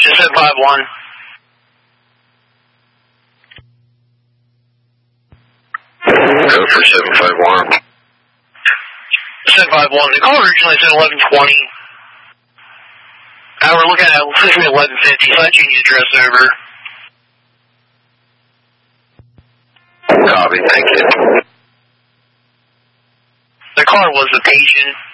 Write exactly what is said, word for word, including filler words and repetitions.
Just seven five one. Go for seven five one. seven five one. The call originally said eleven twenty. Now we're looking at eleven fifty, so I change the address over. Copy, thank you. The car was a patient.